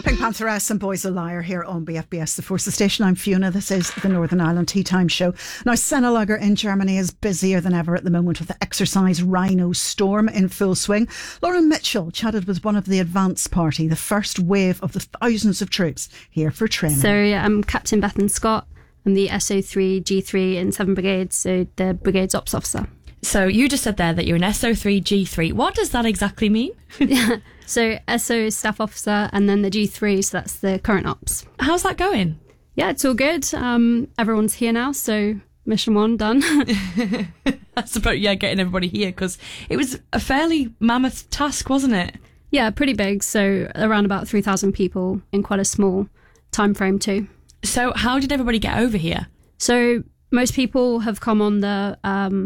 Pink Pantheress and Boys a Liar here on BFBS, the Forces Station. I'm Fiona. This is the Northern Ireland Tea Time Show. Now, Senelager in Germany is busier than ever at the moment with the exercise Rhino Storm in full swing. Lauren Mitchell chatted with one of the advance party, the first wave of the thousands of troops here for training. So I'm Captain Bethan Scott. I'm the SO3 G3 in 7 Brigade, so the Brigade's Ops Officer. So you just said there that you're an SO3 G3. What does that exactly mean? Yeah. So SO is Staff Officer, and then the G3, so that's the current ops. How's that going? Yeah, it's all good. Everyone's here now, so mission 1 done. That's about, getting everybody here, because it was a fairly mammoth task, wasn't it? Yeah, pretty big. So around about 3,000 people in quite a small time frame too. So how did everybody get over here? So most people have come on the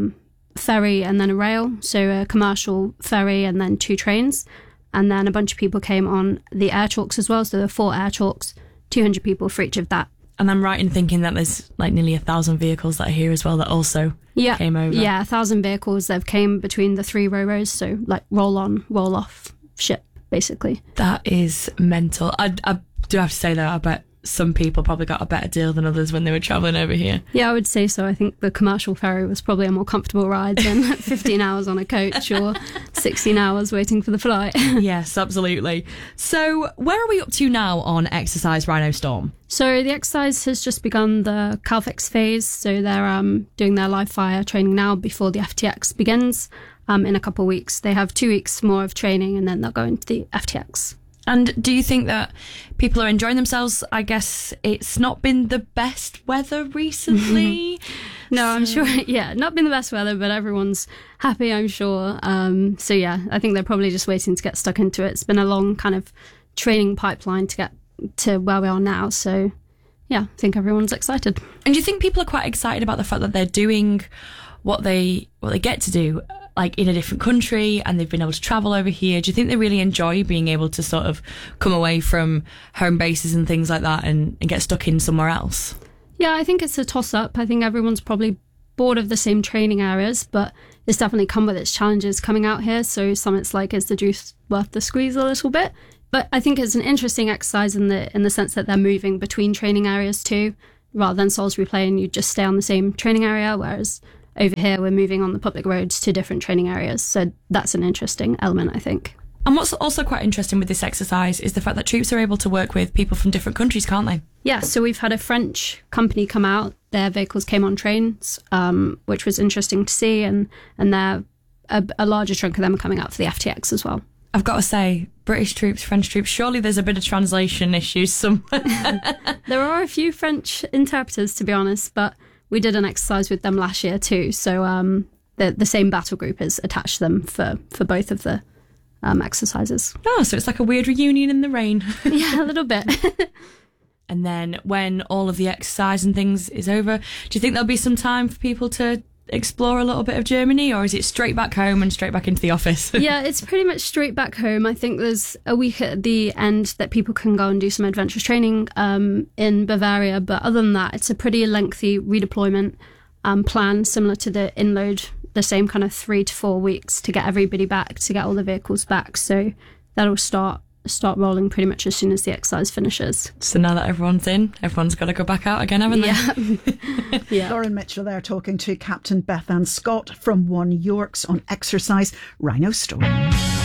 ferry and then a rail, so a commercial ferry and then 2 trains. And then a bunch of people came on the air chalks as well. So there were 4 air chalks, 200 people for each of that. And I'm right in thinking that there's like nearly 1,000 vehicles that are here as well that also came over. Yeah, 1,000 vehicles that came between the 3 ro-ros. So like roll on, roll off ship, basically. That is mental. I do have to say though, I bet some people probably got a better deal than others when they were travelling over here. Yeah, I would say so. I think the commercial ferry was probably a more comfortable ride than 15 hours on a coach or 16 hours waiting for the flight. Yes, absolutely. So where are we up to now on Exercise Rhino Storm? So the exercise has just begun the CALFEX phase. So they're doing their live fire training now before the FTX begins in a couple of weeks. They have 2 weeks more of training and then they'll go into the FTX. And do you think that people are enjoying themselves? I guess it's not been the best weather recently. No, I'm sure. Yeah, not been the best weather, but everyone's happy, I'm sure. So yeah, I think they're probably just waiting to get stuck into it. It's been a long kind of training pipeline to get to where we are now. So yeah, I think everyone's excited. And do you think people are quite excited about the fact that they're doing what they get to do, like in a different country, and they've been able to travel over here? Do you think they really enjoy being able to sort of come away from home bases and things like that and get stuck in somewhere else? Yeah, I think it's a toss-up. I think everyone's probably bored of the same training areas, but it's definitely come with its challenges coming out here. So some it's like, is the juice worth the squeeze a little bit? But I think it's an interesting exercise in the sense that they're moving between training areas too, rather than Salisbury Plain, you just stay on the same training area, whereas over here, we're moving on the public roads to different training areas. So that's an interesting element, I think. And what's also quite interesting with this exercise is the fact that troops are able to work with people from different countries, can't they? Yeah, so we've had a French company come out. Their vehicles came on trains, which was interesting to see. And they're a larger chunk of them are coming out for the FTX as well. I've got to say, British troops, French troops, surely there's a bit of translation issues somewhere. There are a few French interpreters, to be honest, but we did an exercise with them last year too, so the same battle group is attached to them for both of the exercises. Oh, so it's like a weird reunion in the rain. Yeah, a little bit. And then when all of the exercise and things is over, do you think there'll be some time for people to explore a little bit of Germany, or is it straight back home and straight back into the office? Yeah, it's pretty much straight back home. I think there's a week at the end that people can go and do some adventurous training in Bavaria, but other than that, it's a pretty lengthy redeployment plan, similar to the inload, the same kind of 3 to 4 weeks to get everybody back, to get all the vehicles back. So that'll start rolling pretty much as soon as the exercise finishes. So now that everyone's in, everyone's got to go back out again, haven't they? Yeah. Yeah. Lauren Mitchell there talking to Captain Bethan Scott from 1 Yorks on Exercise Rhino Storm.